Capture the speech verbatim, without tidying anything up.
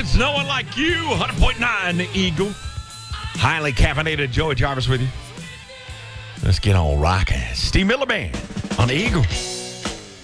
It's no one like you. one hundred point nine The Eagle. Highly caffeinated Joey Jarvis with you. Let's get on rocking. Steve Miller Band on The Eagle.